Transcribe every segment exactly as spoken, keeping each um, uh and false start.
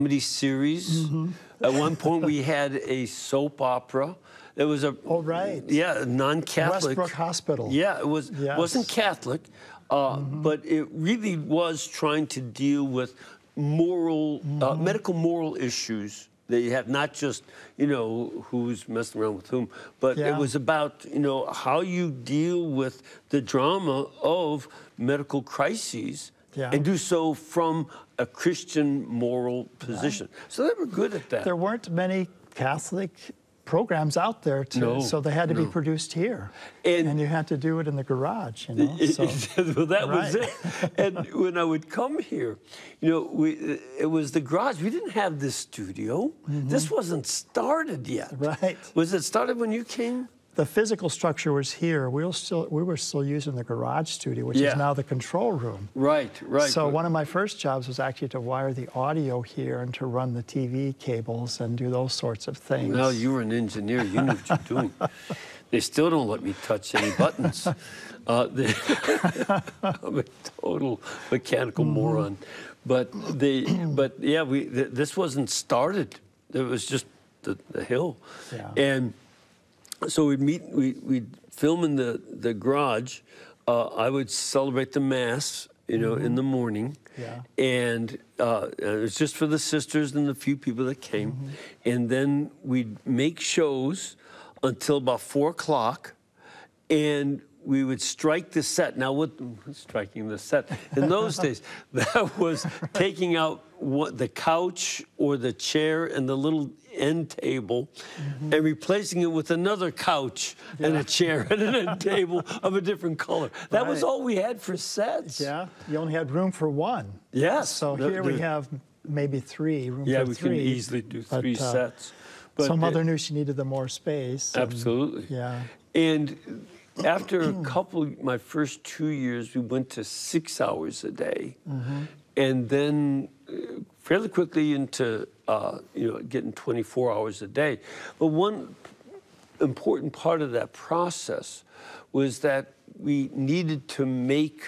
comedy series. Mm-hmm. At one point, we had a soap opera. It was a oh right, yeah, non-Catholic. Westbrook Hospital. Yeah, it was yes. wasn't Catholic, uh, mm-hmm. but it really was trying to deal with moral, mm-hmm. uh, medical moral issues that you have, not just you know who's messing around with whom, but yeah. it was about you know how you deal with the drama of medical crises. Yeah. And do so from a Christian moral position. Right. So they were good at that. There weren't many Catholic programs out there, to, no, so they had to no. be produced here. And, and you had to do it in the garage, you know. So. well, that right. was it. And when I would come here, you know, we, it was the garage. We didn't have this studio. Mm-hmm. This wasn't started yet. Right. Was it started when you came? The physical structure was here. We were still we were still using the garage studio, which yeah. is now the control room. Right, right. So one of my first jobs was actually to wire the audio here and to run the T V cables and do those sorts of things. Well, you were an engineer. You knew what you're doing. They still don't let me touch any buttons. Uh, they, I'm a total mechanical mm-hmm. moron. But they, but yeah, we th this wasn't started. It was just the, the hill, yeah. and. So we'd meet, we, we'd film in the, the garage. Uh, I would celebrate the Mass, you know, mm-hmm. in the morning. Yeah. And uh, it was just for the sisters and the few people that came. Mm-hmm. And then we'd make shows until about four o'clock. And we would strike the set. Now, what striking the set? In those days, that was taking out what, the couch or the chair and the little end table mm-hmm. and replacing it with another couch yeah. and a chair and an end table of a different color. That right. was all we had for sets. Yeah, you only had room for one. Yes. So the, here the, we have maybe three, room yeah, for we three. can easily do three but, uh, sets. But so Mother it, knew she needed the more space. And, absolutely. Yeah. And after a couple, my first two years, we went to six hours a day. Mm-hmm. And then uh, fairly quickly into, uh, you know, getting twenty-four hours a day. But one important part of that process was that we needed to make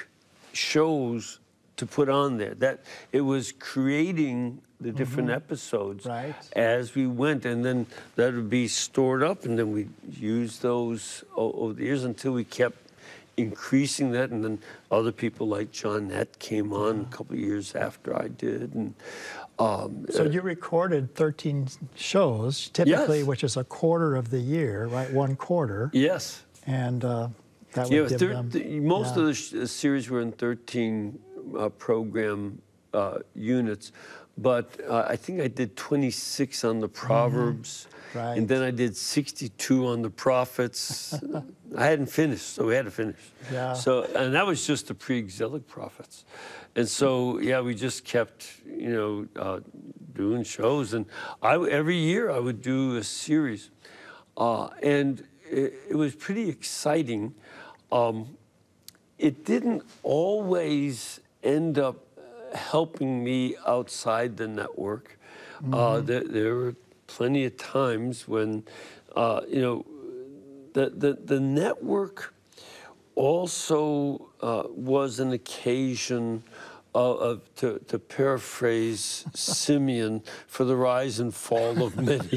shows to put on there. That it was creating the different mm-hmm. episodes right. as we went, and then that would be stored up, and then we use those over the years until we kept increasing that, and then other people like Johnette came on a couple of years after I did. And um, so you recorded thirteen shows, typically, yes. which is a quarter of the year, right? One quarter. Yes. And uh, that would yeah, give thir- them... The, most yeah. of the sh series were in thirteen uh, program uh, units, but uh, I think I did twenty-six on the Proverbs. Mm-hmm. Right. And then I did sixty-two on the prophets. I hadn't finished, so we had to finish. Yeah. So, and that was just the pre-exilic prophets. And so, yeah, we just kept, you know, uh, doing shows. And I, every year I would do a series. Uh, and it, it was pretty exciting. Um, it didn't always end up helping me outside the network. Mm-hmm. uh, there, there were plenty of times when, uh, you know, the, the, the network also uh, was an occasion of, of to, to paraphrase Simeon, for the rise and fall of many.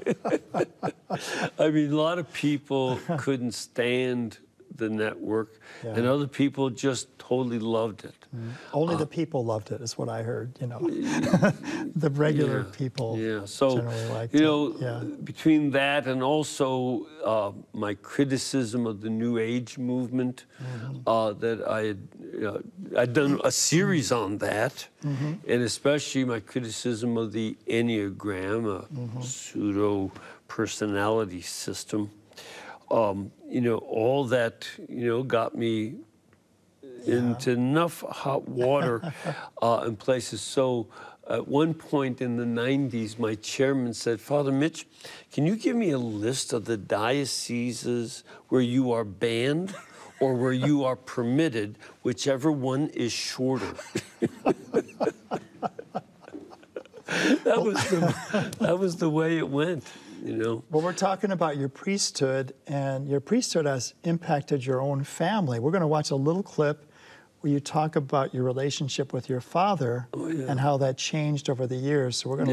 I mean, a lot of people couldn't stand the network, yeah. and other people just totally loved it. Mm. Only uh, the people loved it, is what I heard, you know. The regular yeah, people yeah. So, generally liked you it. know, yeah. between that and also uh, my criticism of the New Age movement, mm-hmm. uh, that I had, uh, I'd done a series on that, mm-hmm. and especially my criticism of the Enneagram, a mm-hmm. pseudo-personality system. Um, you know, all that, you know, got me yeah. into enough hot water uh, in places. So at one point in the nineties, my chairman said, Father Mitch, can you give me a list of the dioceses where you are banned or where you are permitted, whichever one is shorter? that, was the, that was the way it went. You know. Well, we're talking about your priesthood, and your priesthood has impacted your own family. We're going to watch a little clip where you talk about your relationship with your father oh, yeah. and how that changed over the years. So we're going to